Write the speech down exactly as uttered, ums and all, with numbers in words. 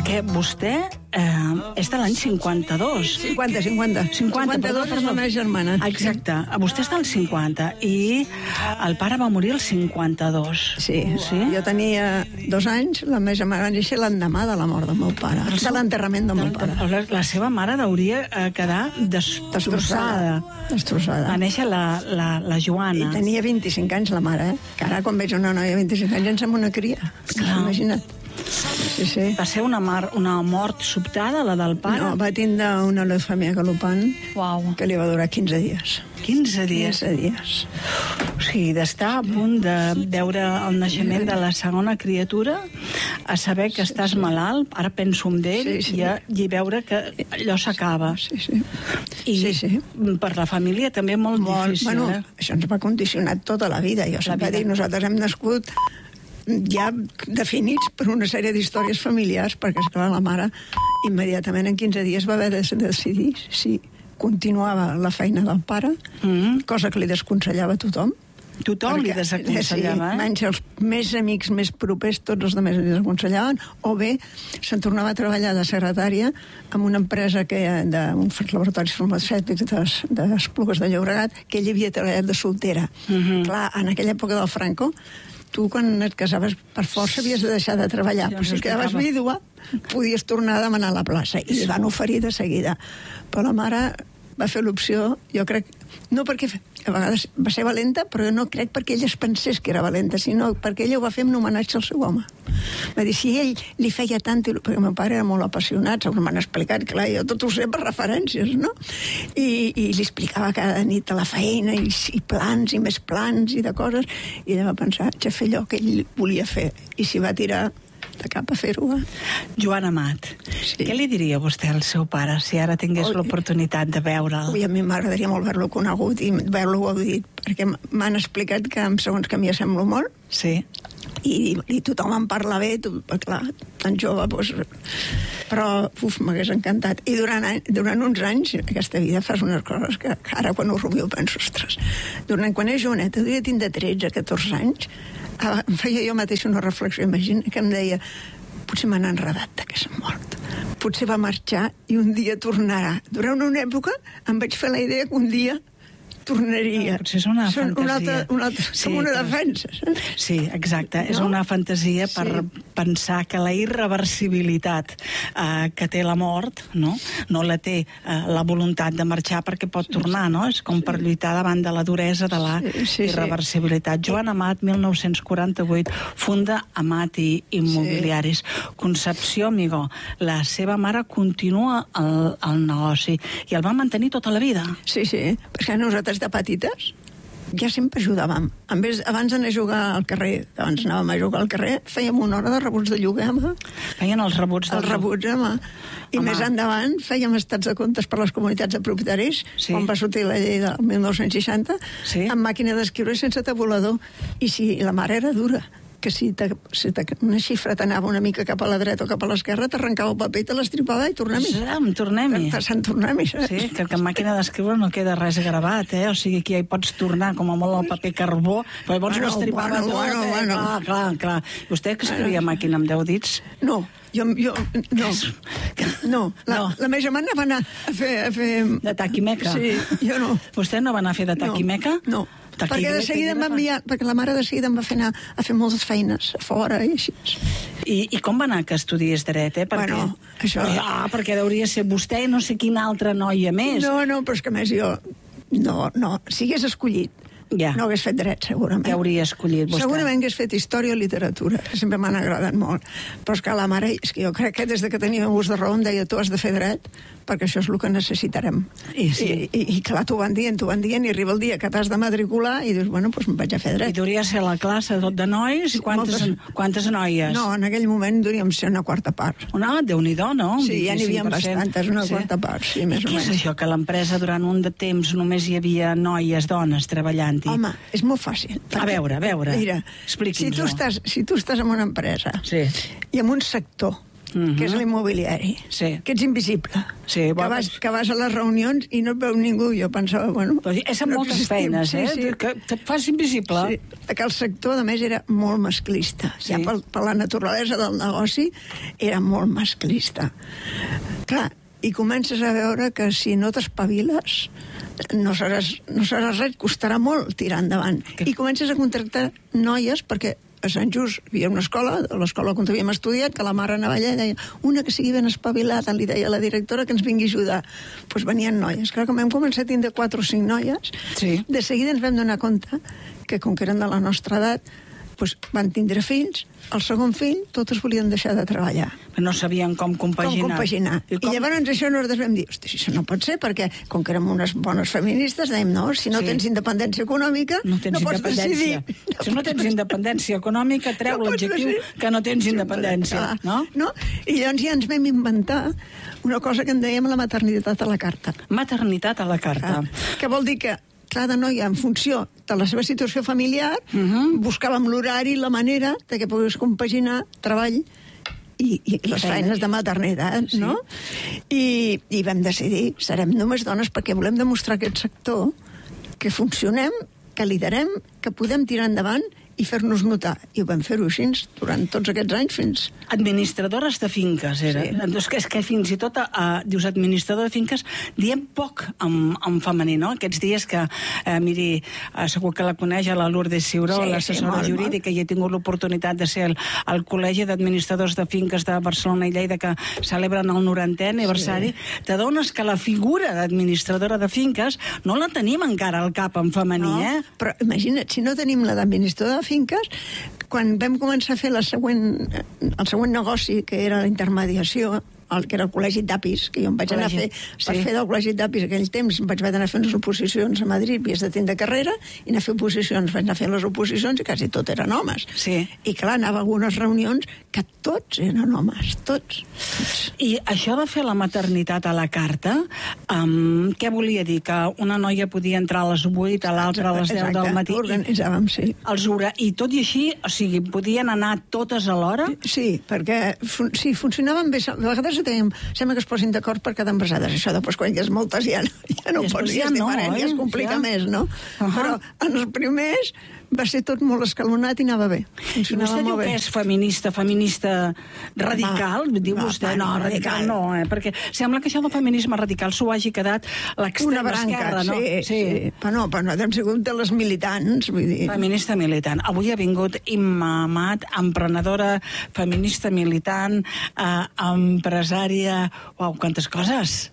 Perquè vostè eh, és de l'any cinquanta-dos. cinquanta, cinquanta. cinquanta, cinquanta-dos és la meva germana. Exacte. Vostè és del cinquanta i el pare va morir al cinquanta-dos. Sí. sí? Jo tenia dos anys, la meva germana va néixer l'endemà de la mort del meu pare, de l'enterrament del meu pare. La, la seva mare hauria eh, quedar destrossada. Destrossada. Va néixer la, la, la Joana. I tenia vint-i-cinc anys la mare, eh? Que ara quan veig una noia de vint-i-cinc anys em sembla una cria. Clar. Imagina't. Sí, sí. Va ser una, mar, una mort sobtada, la del pare? No, va tindre una leucèmia galopant Uau. que li va durar quinze dies. quinze dies? quinze dies. O sigui, d'estar a punt de veure el naixement de la segona criatura, a saber que estàs malalt, ara penso en ell, Sí, sí. I, a, i veure que allò s'acaba. Sí, sí. I Sí, sí. per la família també molt, Molt, difícil. bueno, eh? això ens va condicionar tota la vida. Jo sempre vida. dic, nosaltres hem nascut ja definits per una sèrie d'històries familiars, perquè, esclar, la mare immediatament en quinze dies va haver de decidir si continuava la feina del pare, Mm. cosa que li desaconsellava a tothom. Tothom li Perquè, desaconsellava, sí, eh? menys els més amics més propers, tots els altres li desaconsellaven, o bé se'n tornava a treballar de secretària en una empresa que d'uns laboratoris farmacèutics d'Esplugues de Llobregat, que ell havia treballat de soltera. Mhm. Clar, en aquella època del Franco, tu quan et casaves per força havies de deixar de treballar, Ja però ens si quedaves explicava. vídua podies tornar a demanar la plaça, i li van oferir de seguida. Però la mare va fer l'opció, jo crec, no perquè a vegades va ser valenta, però no crec perquè ella es pensés que era valenta, sinó perquè ella ho va fer en homenatge al seu home. Va dir, si ell li feia tant, perquè el meu pare era molt apassionat, segons m'han explicat, clar, jo tot ho sé per referències, no? I, i li explicava cada nit a la feina, i, i plans, i més plans, i de coses, i ella va pensar, ja fer allò que ell volia fer, i s'hi va tirar de cap a fer-ho. Eh? Joan Amat, Sí. què li diria vostè al seu pare si ara tingués Ui. l'oportunitat de veure'l? Ui, a mi m'agradaria molt haver-lo conegut i haver-lo audit, perquè m'han explicat que en segons que a mi semblo molt, Sí. i, i tothom en parla bé, tu, clar, tan jove, doncs... Però, uf, m'hagués encantat. I durant, any- durant uns anys, aquesta vida fas unes coses que, que ara quan ho rubio penso, ostres, durant, quan és joveneta, devia tindre tretze, catorze anys, ah, em feia jo mateix una reflexió, imagina, que em deia, potser m'han enredat de que s'ha mort. Potser va marxar i un dia tornarà. Durant una època em vaig fer la idea que un dia tornaria. Ah, potser és una Són fantasia. Una altra, una altra, Sí, com una però- defensa. Saps? Sí, exacte. No? És una fantasia per Sí. pensar que la irreversibilitat eh, que té la mort, no, no la té eh, la voluntat de marxar perquè pot tornar, no? És com per lluitar davant de la duresa de la Sí, sí, sí. irreversibilitat. Joan Amat, mil nou-cents quaranta-vuit, funda Amati Immobiliaris. Concepció Amigó, la seva mare continua el, el negoci i el va mantenir tota la vida. Sí, sí, perquè nosaltres de petites ja sempre ajudàvem. En vez, abans d'anar a jugar al carrer, abans anàvem a jugar al carrer, fèiem una hora de rebuts de lloguer, home. Feien els rebuts Els dels... rebuts, home. I Home. més endavant fèiem estats de comptes per les comunitats de propietaris, Sí. quan va sortir la llei del mil nou-cents seixanta, Sí. amb màquina d'escriure sense tabulador. I si la mare era dura, que si, te, si te, una xifra t'anava una mica cap a la dreta o cap a l'esquerra, t'arrencava el paper i te l'estripava i tornem-hi. Sam, tornem-hi. Sant tornem-hi, saps? Sí, que, que en màquina d'escriure no queda res gravat, eh? O sigui, aquí ja hi pots tornar com a molt el paper carbó, però llavors Bueno, ho estripava bueno, tot, bueno, eh? bueno. Clar, clar, clar. Vostè que escrivia a màquina amb deu dits? No, jo, jo no, no. La, No. la meva germana va anar a fer... A fer... De taquimeca? Sí, jo no. Vostè no va anar a fer de taquimeca? No, no. Perquè de Taquimeca seguida em va era- enviar, perquè la mare de seguida em va fer anar a fer moltes feines a fora i així. I, I com va anar que estudiés dret, eh? Perquè, Bueno, això- Ah, perquè hauria ser vostè i no sé quina altra noia més. No, no, però és que a més jo... No, no, si hagués escollit, Ja. no hagués fet dret, segurament. Què hauria escollit vostè? Segurament hagués fet història o literatura, que sempre m'han agradat molt. Però és que la mare, és que jo crec que des de que tenia ús de raó em deia, tu has de fer dret, perquè això és el que necessitarem. I sí. I, i, i clar, t'ho van dient, t'ho van dient, i arriba el dia que t'has de matricular i dius, bueno, doncs em vaig a fer I dret. hauria ser la classe tot de nois i quantes, Moltes. quantes noies? No, en aquell moment duríem ser una quarta part. Una, Déu-n'hi-do, no? Un Sí, ja n'hi havia vint-i-cinc per cent. bastantes, una quarta part, sí, més I o què és menys. això, que a l'empresa durant un de temps només hi havia noies, dones, treballant-hi? Home, és molt fàcil. A veure, a veure, Mira, si expliqui'ns-ho. tu, estàs, si tu estàs en una empresa Sí. i en un sector, Mhm. que és l'immobiliari, Sí. que ets invisible, Sí, que, bueno, vas, que vas a les reunions i no et veu ningú, jo pensava, bueno... Però és amb no moltes existim. feines, eh? Sí, sí. Que, que et fas invisible. Sí. que el sector, a més, era molt masclista. Sí. Ja per, per la naturalesa del negoci era molt masclista. Clar, i comences a veure que si no t'espaviles no seràs, no seràs res, costarà molt tirar endavant. Que... I comences a contractar noies, perquè a Sant Just hi havia una escola, l'escola on havíem estudiat, que la mare anava allà i deia, una que sigui ben espavilada, li deia la directora que ens vingui a ajudar. Doncs pues venien noies. Clar, com vam començar a tindre quatre o cinc noies, sí. De seguida ens vam donar compte que, com que eren de la nostra edat, pues van tindre fills, el segon fill, totes volien deixar de treballar. No sabien com compaginar. Com compaginar. I, com... I llavors això nosaltres vam dir, hosti, això no pot ser, perquè com que érem unes bones feministes, dèiem, no, si no sí. tens independència econòmica, no, tens no pots decidir. No si no tens pots... independència econòmica, treu no l'adjectiu que no tens independència. No? no? I llavors ja ens vam inventar una cosa que en dèiem la maternitat a la carta. Maternitat a la carta. Ah, que vol dir que cada noia, en funció de la seva situació familiar, uh -huh. buscàvem l'horari i la manera de que pogués compaginar treball i, i les feines de maternitat, sí. no? I, I vam decidir, serem només dones perquè volem demostrar a aquest sector que funcionem, que liderem, que podem tirar endavant i fer-nos notar. I ho vam fer-ho així durant tots aquests anys fins... Administradores de finques, era. Sí. És, que, és que fins i tot uh, dius administrador de finques, diem poc en, en femení, no? Aquests dies que, uh, miri, uh, segur que la coneix, la Lourdes Ciuró, sí, l'assessora sí, jurídica, i he tingut l'oportunitat de ser al, al Col·legi d'Administradors de Finques de Barcelona i Lleida, que celebren el norantè aniversari, sí. T'adones que la figura d'administradora de finques no la tenim encara al cap en femení, no, eh? Però imagina't, si no tenim la d'administradora de finques, quan vam començar a fer la següent, el següent negoci, que era la intermediació, el que era el Col·legi d'Apis, que jo em vaig col·legi, anar a fer, sí. per fer del Col·legi d'Apis aquell temps, em vaig anar a fer unes oposicions a Madrid, vies de temps de carrera, i anar a fer oposicions, vaig anar a fer les oposicions i quasi tot eren homes. Sí. I clar, anava a algunes reunions que tots eren homes, tots. tots. I això de fer la maternitat a la carta, um, què volia dir? Que una noia podia entrar a les vuit, a l'altra a les deu del matí? Organitzàvem, sí. Els hora... I tot i així, o sigui, podien anar totes alhora? Sí, perquè fun... sí, funcionaven bé. A vegades dèiem, sembla que es posin d'acord per quedar embarassades. Això després, quan hi ha moltes, ja no, ja no pots, ja, no, diferent, ja es complica ja. més, no? Uh -huh. Però en els primers va ser tot molt escalonat i anava bé. Funcionava I vostè diu bé. que és feminista, feminista radical? Va, diu va, vostè, va, no, radical no, eh? Perquè sembla que això del feminisme radical s'ho hagi quedat l'extrema esquerra, no? Sí, sí. sí. Però no, però no hem sigut de les militants, vull dir. Feminista militant. Avui ha vingut Imma Amat, emprenedora, feminista militant, eh, empresària... Uau, quantes coses!